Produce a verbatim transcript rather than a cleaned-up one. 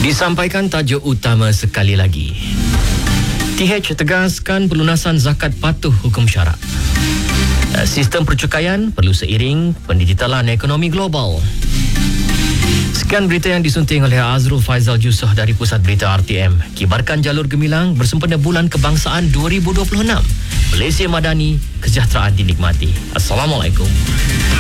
Disampaikan tajuk utama sekali lagi. T H tegaskan pelunasan zakat patuh hukum syarak. Sistem percukaian perlu seiring pendigitalan ekonomi global. Sekian berita yang disunting oleh Azrul Faizal Jusoh dari Pusat Berita R T M. Kibarkan jalur gemilang bersempena Bulan Kebangsaan dua ribu dua puluh enam. Malaysia Madani, kesejahteraan dinikmati. Assalamualaikum.